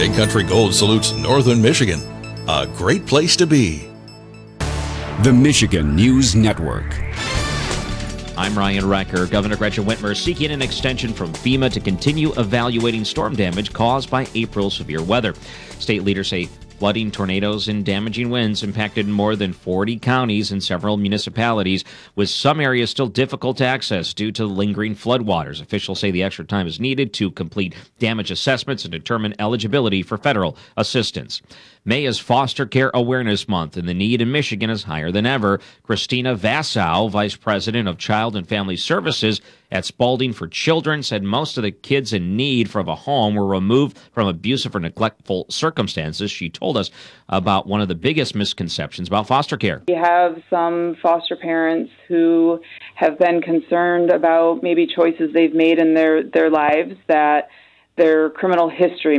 Big Country Gold salutes Northern Michigan. A great place to be. The Michigan News Network. I'm Ryan Recker. Governor Gretchen Whitmer seeking an extension from FEMA to continue evaluating storm damage caused by April's severe weather. State leaders say flooding, tornadoes, and damaging winds impacted more than 40 counties and several municipalities, with some areas still difficult to access due to lingering floodwaters. Officials say the extra time is needed to complete damage assessments and determine eligibility for federal assistance. May is Foster Care Awareness Month, and the need in Michigan is higher than ever. Christina Vassow, Vice President of Child and Family Services at Spalding for Children, said most of the kids in need from a home were removed from abusive or neglectful circumstances. She told us about one of the biggest misconceptions about foster care. We have some foster parents who have been concerned about maybe choices they've made in their lives, that their criminal history